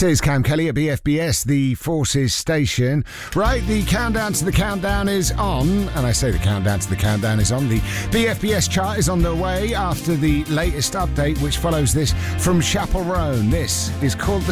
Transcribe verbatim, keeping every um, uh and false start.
is Cam Kelly at B F B S, the Forces station. Right, the countdown to the countdown is on, and I say the countdown to the countdown is on. The B F B S chart is on the way after the latest update, which follows this from Chapel Roan. This is called The